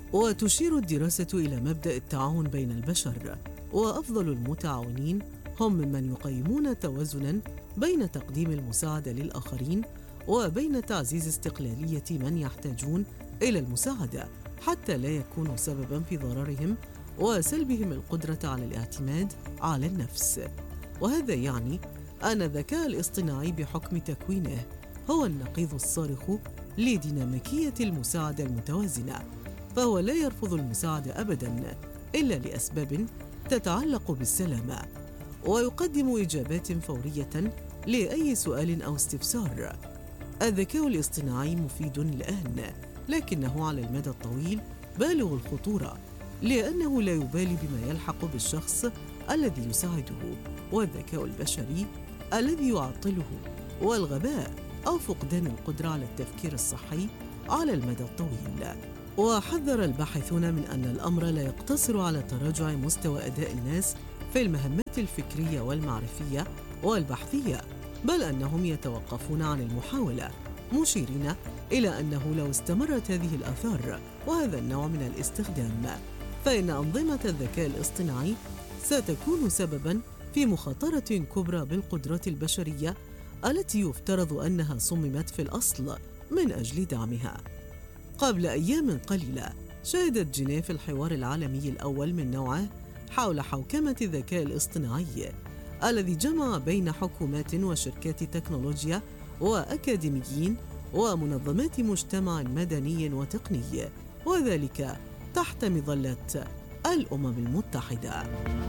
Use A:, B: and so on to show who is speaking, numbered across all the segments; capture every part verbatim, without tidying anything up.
A: وتشير الدراسة إلى مبدأ التعاون بين البشر، وأفضل المتعاونين هم ممن يقيمون توازناً بين تقديم المساعدة للآخرين وبين تعزيز استقلالية من يحتاجون إلى المساعدة حتى لا يكونوا سبباً في ضررهم وسلبهم القدرة على الاعتماد على النفس. وهذا يعني أن الذكاء الاصطناعي بحكم تكوينه هو النقيض الصارخ لديناميكية المساعدة المتوازنة، فهو لا يرفض المساعدة أبداً إلا لأسباب تتعلق بالسلامة، ويقدم إجابات فورية لأي سؤال أو استفسار. الذكاء الاصطناعي مفيد الآن، لكنه على المدى الطويل بالغ الخطورة، لأنه لا يبالي بما يلحق بالشخص الذي يساعده، والذكاء البشري الذي يعطله، والغباء أو فقدان القدرة على التفكير الصحي على المدى الطويل. وحذر الباحثون من أن الأمر لا يقتصر على تراجع مستوى أداء الناس في المهمات الفكرية والمعرفية والبحثية، بل أنهم يتوقفون عن المحاولة، مشيرين إلى أنه لو استمرت هذه الآثار وهذا النوع من الاستخدام، فإن أنظمة الذكاء الاصطناعي ستكون سبباً في مخاطرة كبرى بالقدرات البشرية التي يفترض أنها صممت في الأصل من أجل دعمها. قبل أيام قليلة شهدت جنيف الحوار العالمي الأول من نوعه حول حوكمة الذكاء الاصطناعي، الذي جمع بين حكومات وشركات تكنولوجيا وأكاديميين ومنظمات مجتمع مدني وتقني، وذلك تحت مظلة الأمم المتحدة.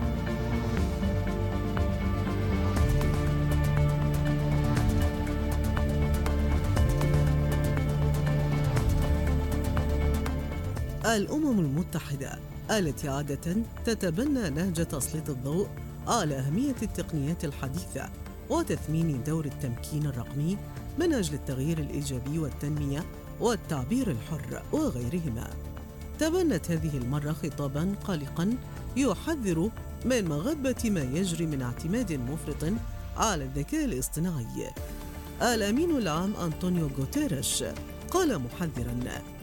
A: الأمم المتحدة التي عادة تتبنى نهج تسليط الضوء على أهمية التقنيات الحديثة وتثمين دور التمكين الرقمي من أجل التغيير الإيجابي والتنمية والتعبير الحر وغيرهما، تبنت هذه المرة خطاباً قلقاً يحذر من مغبة ما يجري من اعتماد مفرط على الذكاء الاصطناعي. الأمين العام أنطونيو غوتيريش قال محذراً: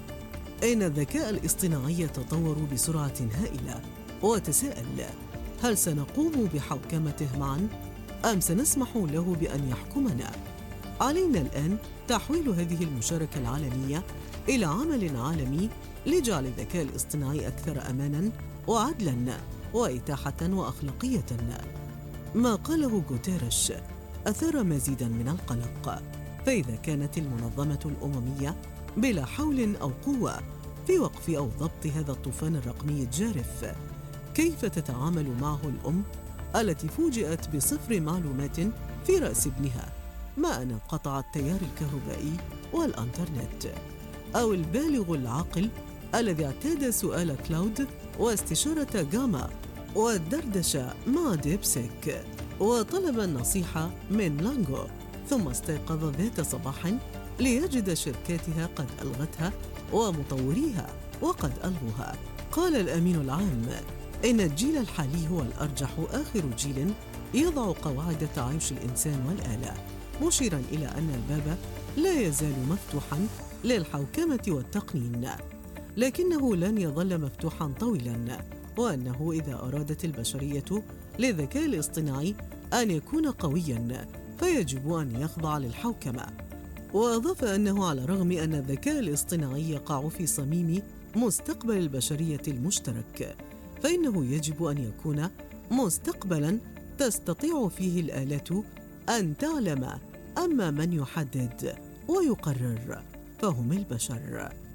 A: إن الذكاء الاصطناعي يتطور بسرعة هائلة، وتساءل: هل سنقوم بحوكمته معاً أم سنسمح له بأن يحكمنا؟ علينا الآن تحويل هذه المشاركة العالمية إلى عمل عالمي لجعل الذكاء الاصطناعي أكثر أماناً وعدلاً وإتاحة وأخلاقية. ما قاله غوتيريش أثار مزيداً من القلق، فإذا كانت المنظمة الأممية بلا حول أو قوة في وقف أو ضبط هذا الطوفان الرقمي الجارف، كيف تتعامل معه الأم التي فوجئت بصفر معلومات في رأس ابنها ما أن انقطع التيار الكهربائي والإنترنت؟ أو البالغ العاقل الذي اعتاد سؤال كلاود واستشارة جاما والدردشة مع ديبسيك وطلب النصيحة من لانغو، ثم استيقظ ذات صباح ليجد شركاتها قد ألغتها ومطوريها وقد ألغوها. قال الأمين العام إن الجيل الحالي هو الأرجح آخر جيل يضع قواعد تعايش الإنسان والآلة، مشيراً إلى أن الباب لا يزال مفتوحاً للحوكمة والتقنين، لكنه لن يظل مفتوحاً طويلاً، وأنه إذا أرادت البشرية للذكاء الاصطناعي أن يكون قوياً فيجب أن يخضع للحوكمة. وأضاف أنه على الرغم أن الذكاء الاصطناعي يقع في صميم مستقبل البشرية المشترك، فإنه يجب أن يكون مستقبلاً تستطيع فيه الآلة أن تعلم، أما من يحدد ويقرر فهم البشر.